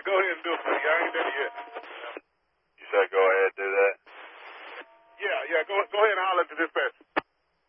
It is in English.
go ahead and do it, buddy. I ain't done it yet. You said go ahead and do that? Yeah, go ahead and holler at the dispatch.